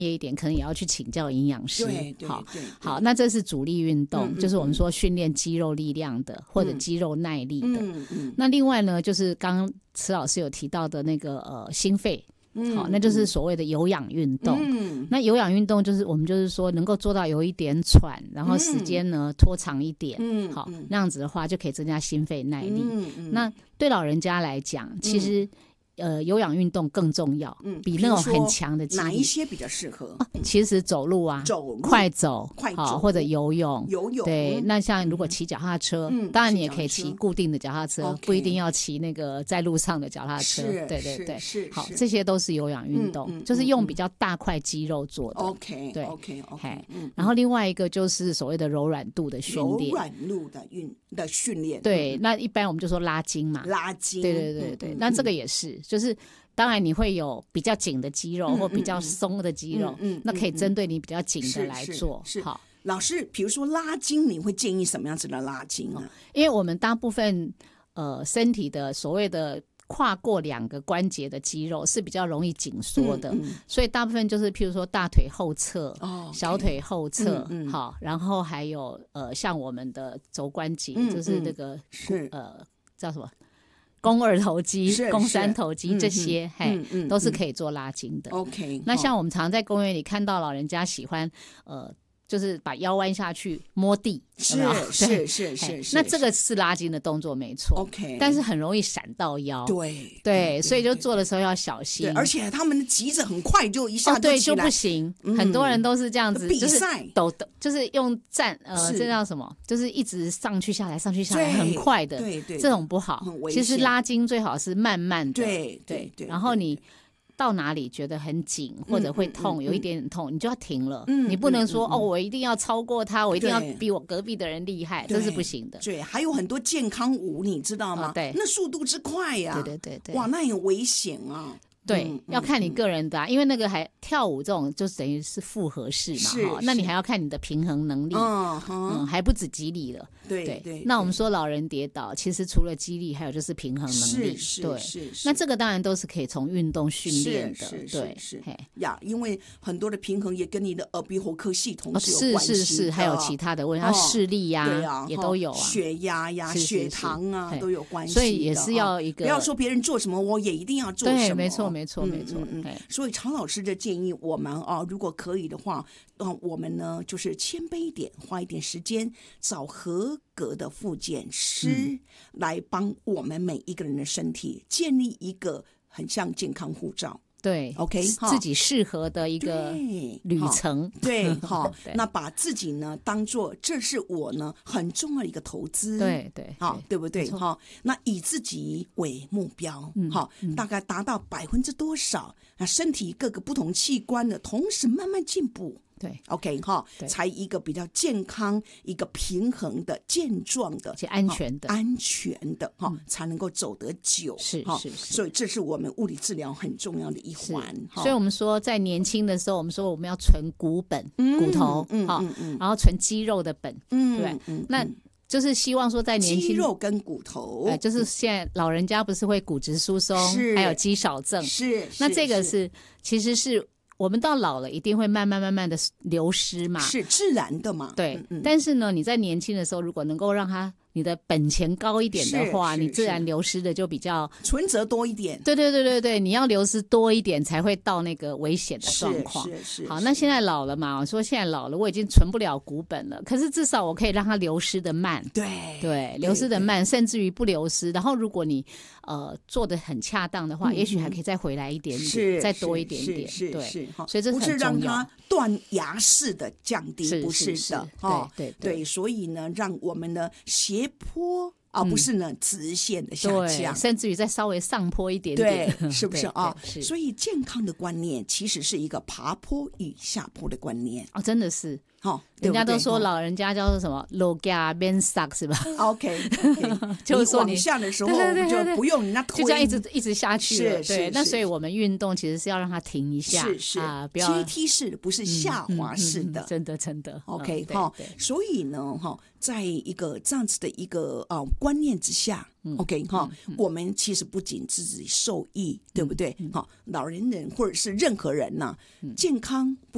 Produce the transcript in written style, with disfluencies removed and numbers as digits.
业一点，可能也要去请教营养师。 对， 好，那这是主力运动，就是我们说训练肌肉力量的或者肌肉耐力的。那另外呢，就是刚刚池老师有提到的那个心肺。好，那就是所谓的有氧运动。那有氧运动就是我们就是说能够做到有一点喘，然后时间呢拖长一点。好，那样子的话就可以增加心肺耐力。那对老人家来讲，其实有氧运动更重要，比那种很强的肌力。 哪一些比较适合？ 其实走路啊，快走或者游泳。对，那像如果骑脚踏车，当然你也可以骑固定的脚踏车，不一定要骑那个在路上的脚踏车。对，好，这些都是有氧运动，就是用比较大块肌肉做的。 OK，对 OK， 然后另外一个就是所谓的柔软度的训练， 柔软度的训练。 对，那一般我们就说拉筋嘛， 拉筋。 对，那这个也是。就是当然你会有比较紧的肌肉或比较松的肌肉，那可以针对你比较紧的来做。好， 老师，比如说拉筋，你会建议什么样子的拉筋啊？ 因为我们大部分身体的所谓的跨过2个关节的肌肉是比较容易紧缩的，所以大部分就是譬如说大腿后侧、小腿后侧，好，然后还有像我们的肘关节，就是那个叫什么？肱二头肌、肱三头肌这些，都是可以做拉筋的。 OK， 那像我们常在公园里看到老人家喜欢，就是把腰弯下去摸地， 是。 那这个是拉筋的动作没错 ，OK， 但是很容易闪到腰。对，所以就做的时候要小心。 而且他们急着很快就一下对就不行，很多人都是这样子， 比赛就是用站这叫什么？就是一直上去下来，上去下来，很快的， 对， 这种不好。其实拉筋最好是慢慢的， 对， 然后你到哪里觉得很紧或者会痛，有一点点痛，你就要停了。你不能说我一定要超过他，我一定要比我隔壁的人厉害，这是不行的。 对，还有很多健康舞，你知道吗？ 对， 那速度之快呀， 对， 哇，那很危险啊。 对，要看你个人的因为那个还跳舞这种就等于是复合式嘛，那你还要看你的平衡能力，还不止肌力了。对，那我们说老人跌倒，其实除了肌力，还有就是平衡能力。对，那这个当然都是可以从运动训练的。对， 呀，因为很多的平衡也跟你的耳鼻喉科系统是有关系的。 是，还有其他的问题，视力呀，也都有啊， 血压呀、血糖啊都有关系。 所以也是要一个， 不要说别人做什么，我也一定要做什么。 对，没错。 所以常老师的建议我们如果可以的话，我们呢就是谦卑一点，花一点时间找合格的复健师来帮我们每一个人的身体建立一个很像健康护照。 对 ，OK， 自己适合的一个旅程。 对，好，那把自己呢当做这是我呢很重要的一个投资。 对， 好，对不对？哈，那以自己为目标，好，大概达到多少，那身体各个不同器官的同时慢慢进步。 对 ，OK 哈，才一个比较健康、一个平衡的、健壮的、 且安全的哈，才能够走得久。 是， 所以这是我们物理治疗很重要的一环。 所以我们说，在年轻的时候，我们说我们要存骨本、骨头，然后存肌肉的本，对，那就是希望说在年轻肌肉跟骨头， 就是现在老人家不是会骨质疏松，还有肌少症，那这个其实是。我们到老了一定会慢慢的流失嘛， 是自然的嘛。 对，但是呢，你在年轻的时候，如果能够让你的本钱高一点的话，你自然流失的就比较存折多一点。 对，你要流失多一点才会到那个危险的状况。 是。 好，那现在老了嘛，我说现在老了，我已经存不了股本了，可是至少我可以让它流失的慢。对，流失的慢，甚至于不流失。然后如果你做的很恰当的话，也许还可以再回来一点点，再多一点点。对，所以这是很重要。 不是让它断崖式的降低，不是的。对，所以呢，让我们的斜坡不是呢直线的下降， 甚至于再稍微上坡一点点， 对，是不是啊？所以健康的观念其实是一个爬坡与下坡的观念真的是。人家都说老人家叫做什么 low ga ben suck 是吧 ？OK， 就是说你往下的时候就不用你那推， 就这样一直下去了。对，那所以我们运动其实是要让它停一下，不要阶梯式的，不是下滑式的。 真的 OK 所以呢在一个这样子的一个观念之下。OK 我们其实不仅自己受益，对不对？老人或者是任何人健康不